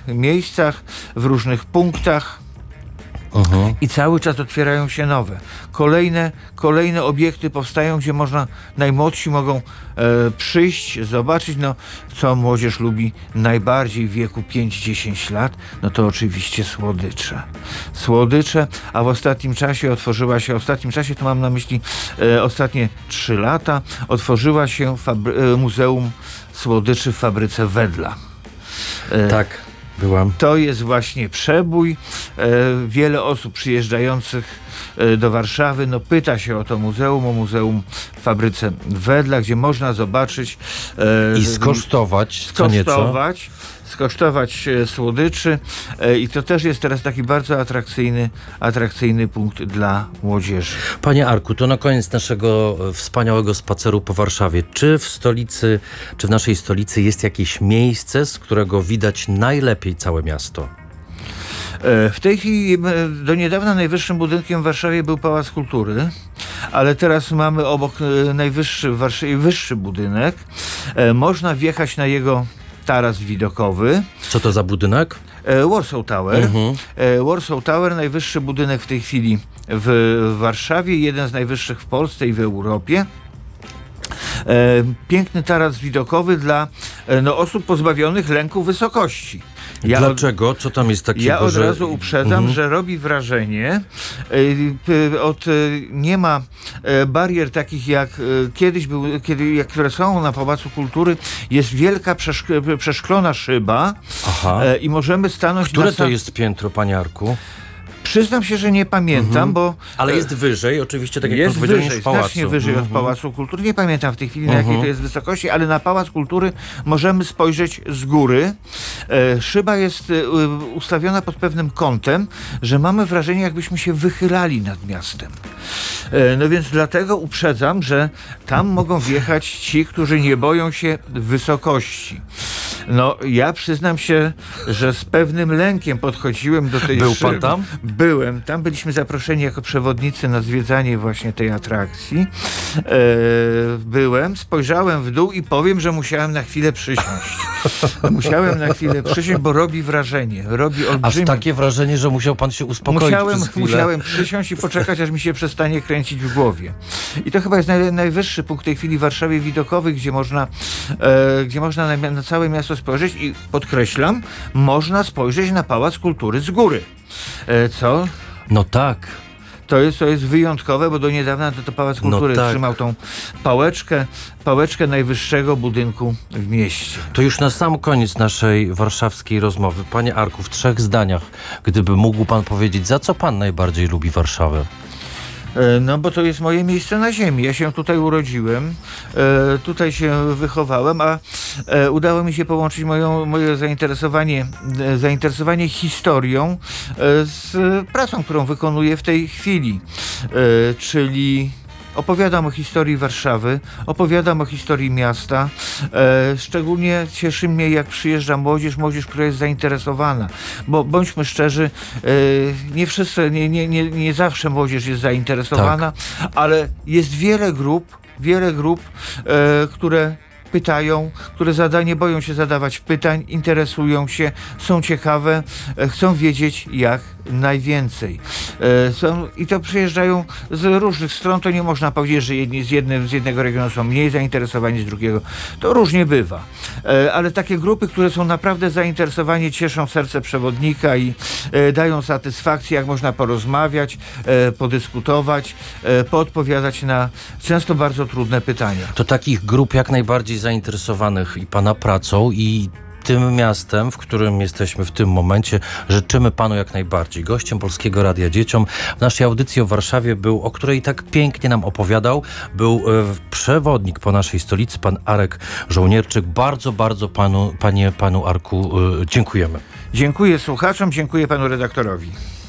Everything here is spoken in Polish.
miejscach, w różnych punktach. I cały czas otwierają się nowe. Kolejne obiekty powstają, gdzie najmłodsi mogą przyjść, zobaczyć, co młodzież lubi najbardziej w wieku 5-10 lat, to oczywiście słodycze, a w ostatnim czasie to mam na myśli ostatnie 3 lata, otworzyła się Muzeum Słodyczy w fabryce Wedla. Tak. Byłam. To jest właśnie przebój. Wiele osób przyjeżdżających do Warszawy pyta się o to muzeum w fabryce Wedla, gdzie można zobaczyć i skosztować słodyczy i to też jest teraz taki bardzo atrakcyjny punkt dla młodzieży. Panie Arku, to na koniec naszego wspaniałego spaceru po Warszawie. Czy w naszej stolicy jest jakieś miejsce, z którego widać najlepiej całe miasto? W tej chwili do niedawna najwyższym budynkiem w Warszawie był Pałac Kultury, ale teraz mamy obok najwyższy w Warszawie wyższy budynek. Można wjechać na jego taras widokowy. Co to za budynek? Warsaw Tower. Warsaw Tower, najwyższy budynek w tej chwili w Warszawie, jeden z najwyższych w Polsce i w Europie. Piękny taras widokowy dla osób pozbawionych lęku wysokości. Dlaczego? Co tam jest takiego? Ja od razu uprzedzam, że robi wrażenie. Nie ma barier takich jak kiedyś które są na Pałacu Kultury. Jest wielka przeszklona szyba. I możemy stanąć Które to jest piętro, panie Arku? Przyznam się, że nie pamiętam, bo... Ale jest wyżej, oczywiście, tak jak jest powiedziałem, wyżej, niż w pałacu. Znacznie wyżej od Pałacu Kultury. Nie pamiętam w tej chwili, na jakiej to jest wysokości, ale na Pałac Kultury możemy spojrzeć z góry. Szyba jest ustawiona pod pewnym kątem, że mamy wrażenie, jakbyśmy się wychylali nad miastem. Więc dlatego uprzedzam, że tam mogą wjechać ci, którzy nie boją się wysokości. Ja przyznam się, że z pewnym lękiem podchodziłem do tej Był szyby. pan tam? Byłem. Tam byliśmy zaproszeni jako przewodnicy na zwiedzanie właśnie tej atrakcji. Spojrzałem w dół i powiem, że musiałem na chwilę przysiąść. Bo robi wrażenie. Robi olbrzymie. Aż takie wrażenie, że musiał pan się uspokoić przez chwilę. Musiałem przysiąść i poczekać, aż mi się przestanie kręcić w głowie. I to chyba jest najwyższy punkt w tej chwili w Warszawie widokowy, gdzie można na całe miasto spojrzeć i podkreślam, można spojrzeć na Pałac Kultury z góry. Co? No tak. To jest wyjątkowe, bo do niedawna to Pałac Kultury trzymał tą pałeczkę najwyższego budynku w mieście. To już na sam koniec naszej warszawskiej rozmowy. Panie Arku, w 3 zdaniach, gdyby mógł pan powiedzieć, za co pan najbardziej lubi Warszawę? Bo to jest moje miejsce na ziemi. Ja się tutaj urodziłem, tutaj się wychowałem, a udało mi się połączyć moje zainteresowanie historią z pracą, którą wykonuję w tej chwili. Czyli opowiadam o historii Warszawy, opowiadam o historii miasta. Szczególnie cieszy mnie, jak przyjeżdża młodzież, która jest zainteresowana. Bo bądźmy szczerzy, nie zawsze młodzież jest zainteresowana, ale jest wiele grup, które pytają, które nie boją się zadawać pytań, interesują się, są ciekawe, chcą wiedzieć jak najwięcej. I to przyjeżdżają z różnych stron, to nie można powiedzieć, że jedni z jednego regionu są mniej zainteresowani, z drugiego. To różnie bywa. Ale takie grupy, które są naprawdę zainteresowane, cieszą serce przewodnika i dają satysfakcję, jak można porozmawiać, podyskutować, poodpowiadać na często bardzo trudne pytania. To takich grup jak najbardziej zainteresowanych i pana pracą i tym miastem, w którym jesteśmy w tym momencie, życzymy panu jak najbardziej. Gościem Polskiego Radia Dzieciom w naszej audycji o Warszawie był, o której tak pięknie nam opowiadał, był przewodnik po naszej stolicy, pan Arek Żołnierczyk. Bardzo, bardzo panu Arku, dziękujemy. Dziękuję słuchaczom, dziękuję panu redaktorowi.